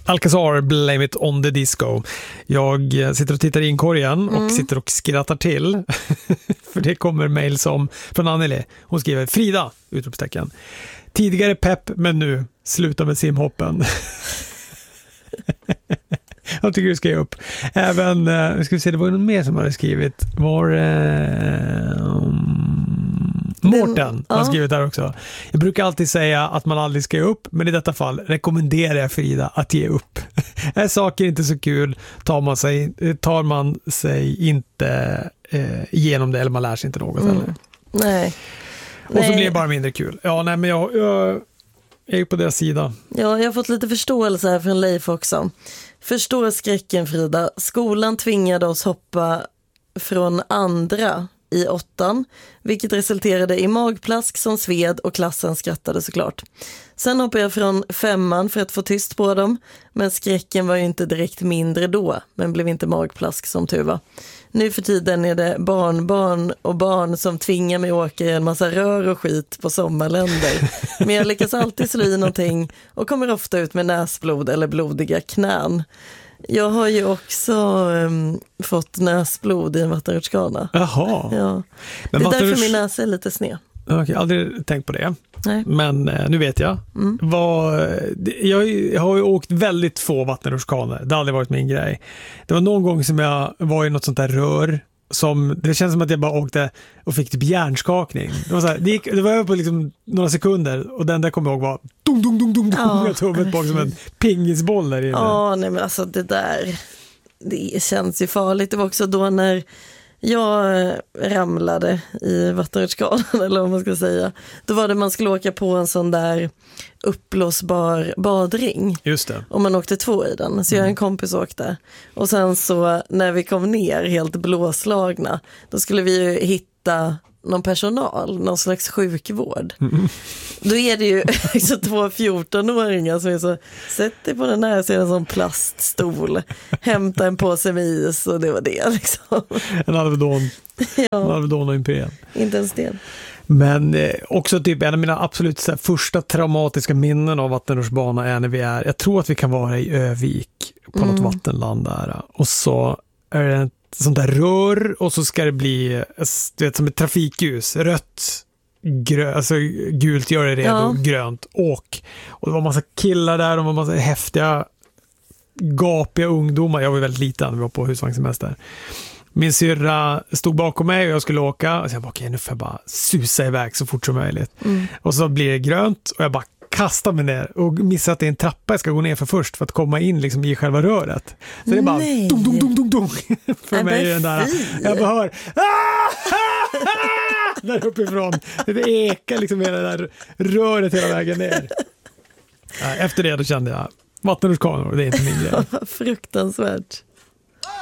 Alcazar, Blame It On The Disco. Jag sitter och tittar i inkorgen och sitter och skrattar till. För det kommer mejl från Anneli. Hon skriver Frida, utropstecken. Tidigare pepp, men nu sluta med simhoppen. Jag tycker du ska ge upp. Även, ska vi se, det var någon mer som hade skrivit. Mårten har skrivit där också. Jag brukar alltid säga att man aldrig ska ge upp, men i detta fall rekommenderar jag Frida att ge upp. Är saker inte så kul tar man sig inte igenom det, eller man lär sig inte något heller. Nej. Och så blir det bara mindre kul. Ja, nej, men jag är ju på deras sida. Ja, jag har fått lite förståelse här från Leif också. Förstår skräcken, Frida. Skolan tvingade oss hoppa från andra i 8:an, vilket resulterade i magplask som sved och klassen skrattade såklart. Sen hoppade jag från 5:an för att få tyst på dem, men skräcken var ju inte direkt mindre då, men blev inte magplask som tur var. Nu för tiden är det barnbarn och barn som tvingar mig åka i en massa rör och skit på sommarländer. Men jag lyckas alltid slå i någonting och kommer ofta ut med näsblod eller blodiga knän. Jag har ju också fått näsblod i en vattenrutschkana. Jaha. Ja. Men det är därför min näsa är lite sned. Okej, aldrig tänkt på det. Nej. Men nu vet jag. Jag har ju åkt väldigt få vattenrutschkanor. Det har aldrig varit min grej. Det var någon gång som jag var i något sånt där rör det känns som att jag bara åkte och fick typ hjärnskakning. Det var så här, det var över på liksom några sekunder och den där kom jag ihåg var dong dong dong dong dong. Jag tog huvudet bak som en pingisboll där inne. Ja, nej men alltså det känns ju farligt. Det var också då när jag ramlade i vattenrutschkanan eller vad man ska säga. Då var det man skulle åka på en sån där uppblåsbar badring. Just det. Och man åkte 2 i den. Så jag och en kompis åkte. Och sen så när vi kom ner helt blåslagna, då skulle vi ju hitta någon personal, någon slags sjukvård. Då är det ju liksom 2 14-åringar som är så, sätt dig på den här, så är det en sån plaststol, hämta en påse med is och det var det liksom. En Alvedon. En Alvedon och Imperial. Inte ens det. Men också typ en av mina absolut första traumatiska minnen av vattenrutschbana är när jag tror att vi kan vara i Övik på något vattenland där. Och så är det ett sånt där rör och så ska det bli, du vet, som ett trafikljus, rött, alltså gult gör det redo, grönt, och det var massa killar där, de var massa häftiga gapiga ungdomar. Jag var väldigt liten när vi var på husvagnssemester. Min syrra stod bakom mig och jag skulle åka och så jag bara, okej, nu får jag bara susa iväg så fort som möjligt. Och så blir det grönt och jag bara kastar mig ner och missar att det är en trappa jag ska gå ner för först för att komma in liksom i själva röret. Så det är bara dong dong dong dong dong för mig den där. Jag bara hör där uppifrån. Det ekar liksom hela det där röret hela vägen ner. Efter det då kände jag vattenrutschkanor, det är inte min grej. Fruktansvärt.